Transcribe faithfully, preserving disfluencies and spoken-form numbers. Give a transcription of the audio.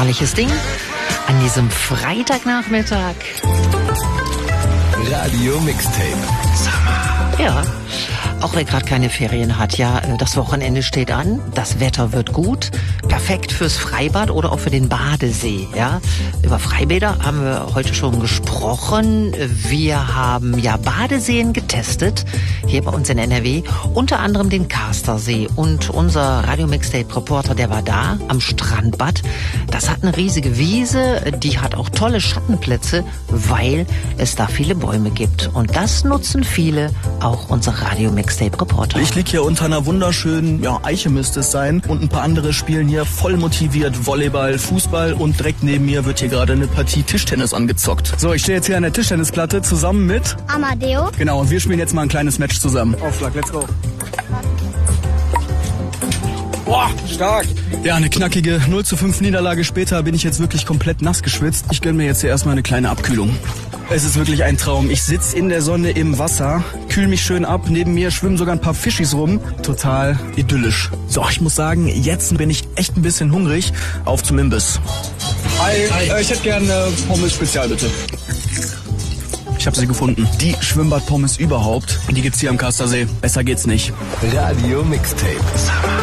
herrliches Ding an diesem Freitagnachmittag. Radio Mixtape. Summer. Ja, auch wer gerade keine Ferien hat, ja, das Wochenende steht an, das Wetter wird gut, perfekt fürs Freibad oder auch für den Badesee, ja. Über Freibäder haben wir heute schon gesprochen. Wir haben ja Badeseen getestet, hier bei uns in N R W, unter anderem den Karstersee. Und unser Radio Mixtape Reporter, der war da am Strandbad. Das hat eine riesige Wiese, die hat auch tolle Schattenplätze, weil es da viele Bäume gibt. Und das nutzen viele, auch unser Radio Mixtape Reporter. Ich lieg hier unter einer wunderschönen, ja, Eiche müsste es sein. Und ein paar andere spielen hier voll motiviert Volleyball, Fußball. Und direkt neben mir wird hier gerade eine Partie Tischtennis angezockt. So, ich stehe jetzt hier an der Tischtennisplatte zusammen mit Amadeo. Genau, und wir spielen jetzt mal ein kleines Match zusammen. Aufschlag, let's go. Boah, stark. Ja, eine knackige null zu fünf Niederlage später bin ich jetzt wirklich komplett nass geschwitzt. Ich gönne mir jetzt hier erstmal eine kleine Abkühlung. Es ist wirklich ein Traum. Ich sitze in der Sonne im Wasser, kühl mich schön ab. Neben mir schwimmen sogar ein paar Fischis rum. Total idyllisch. So, ich muss sagen, jetzt bin ich echt ein bisschen hungrig. Auf zum Imbiss. Hi, Hi. Äh, ich hätte gerne Pommes Spezial, bitte. Ich habe sie gefunden. Die Schwimmbadpommes überhaupt. Die gibt's hier am Karstersee. Besser geht's nicht. Radio Mixtape. Summer.